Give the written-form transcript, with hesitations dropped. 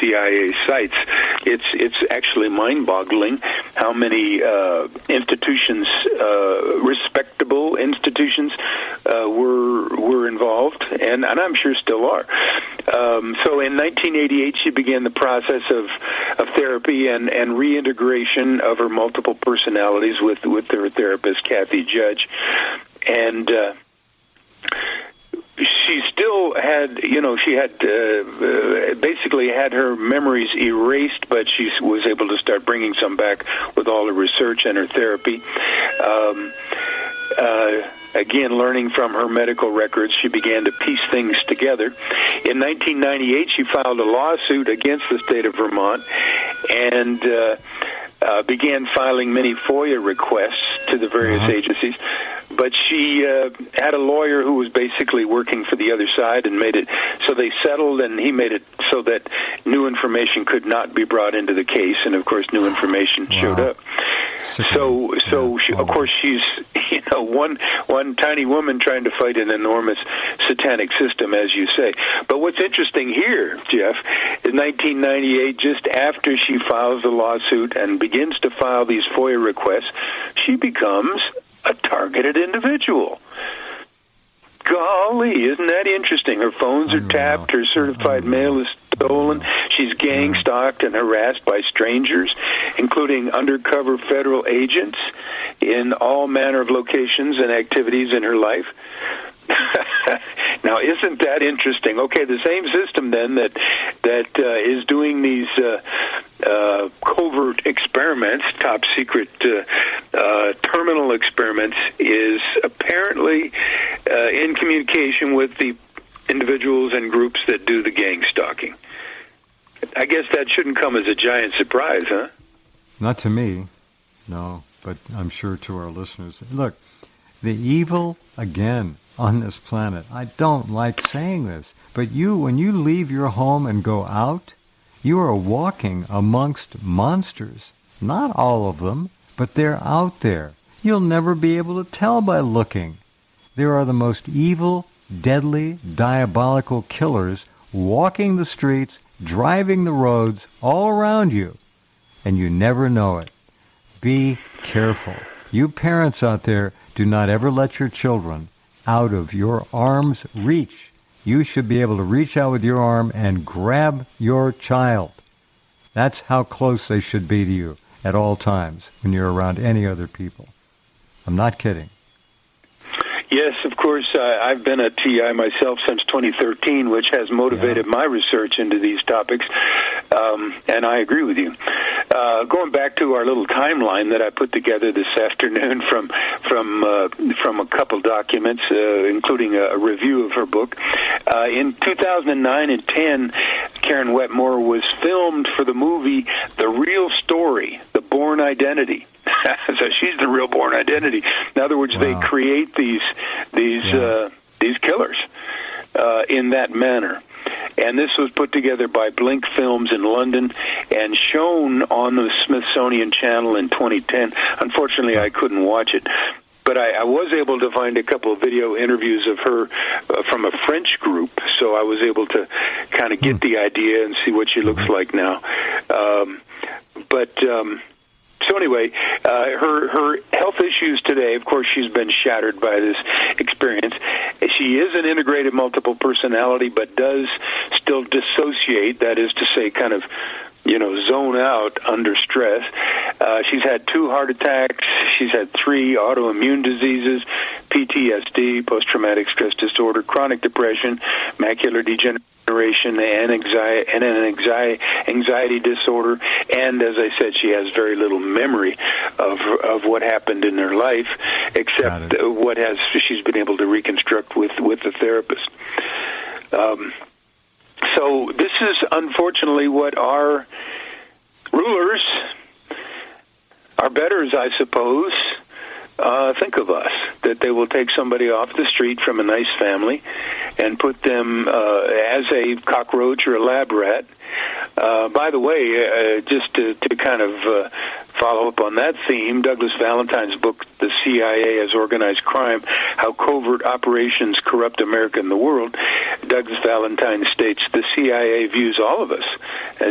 CIA sites. It's actually mind-boggling how many institutions, respectable institutions, were involved, and I'm sure still are. So in 1988, she began the process of therapy and reintegration of her multiple personalities with her therapist, Kathy Judge. And she still had, she had basically had her memories erased, but she was able to start bringing some back with all her research and her therapy. Again, learning from her medical records, she began to piece things together. In 1998, she filed a lawsuit against the state of Vermont and began filing many FOIA requests to the various agencies. But she had a lawyer who was basically working for the other side and made it so they settled, and he made it so that new information could not be brought into the case, and of course new information showed up. So she, of course, she's one tiny woman trying to fight an enormous satanic system, as you say. But what's interesting here, Jeff, is 1998, just after she files the lawsuit and begins to file these FOIA requests, she becomes a targeted individual. Golly, isn't that interesting? Her phones are tapped, her certified mail is stolen, she's gang stalked and harassed by strangers, including undercover federal agents in all manner of locations and activities in her life. Now, isn't that interesting? Okay, the same system then that is doing these covert experiments, top secret terminal experiments, is apparently in communication with the individuals and groups that do the gang stalking. I guess that shouldn't come as a giant surprise, huh? Not to me, no, but I'm sure to our listeners. Look, the evil, again, on this planet. I don't like saying this, but when you leave your home and go out, you are walking amongst monsters. Not all of them, but they're out there. You'll never be able to tell by looking. There are the most evil, deadly, diabolical killers walking the streets, driving the roads all around you, and you never know it. Be careful. You parents out there, do not ever let your children out of your arm's reach. You should be able to reach out with your arm and grab your child. That's how close they should be to you at all times when you're around any other people. I'm not kidding. Yes, of course. I've been a TI myself since 2013, which has motivated my research into these topics, and I agree with you. Going back to our little timeline that I put together this afternoon from a couple documents, including a review of her book. In 2009 and 10, Karen Wetmore was filmed for the movie The Real Story, The Bourne Identity. So she's the real Bourne Identity. In other words, they create these killers in that manner. And this was put together by Blink Films in London and shown on the Smithsonian Channel in 2010. Unfortunately, I couldn't watch it. But I was able to find a couple of video interviews of her from a French group, so I was able to kind of get the idea and see what she looks like now. So anyway, her health issues today, of course, she's been shattered by this experience. She is an integrated multiple personality, but does still dissociate, that is to say, kind of, zone out under stress. She's had 2 heart attacks. She's had 3 autoimmune diseases, PTSD, post-traumatic stress disorder, chronic depression, macular degeneration, and anxiety disorder. And as I said, she has very little memory of what happened in her life, except what she's been able to reconstruct with the therapist. So this is unfortunately what our rulers, our betters, I suppose, think of us, that they will take somebody off the street from a nice family and put them as a cockroach or a lab rat. By the way, just to kind of follow up on that theme, Douglas Valentine's book, The CIA as Organized Crime, How Covert Operations Corrupt America and the World, Douglas Valentine states, the CIA views all of us as